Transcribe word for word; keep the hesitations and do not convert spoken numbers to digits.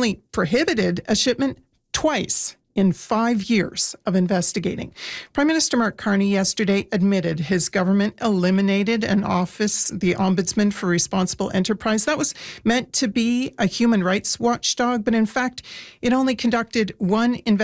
only prohibited a shipment twice in five years of investigating. Prime Minister Mark Carney yesterday admitted his government eliminated an office, the Ombudsman for Responsible Enterprise. That was meant to be a human rights watchdog, but in fact, it only conducted one investigation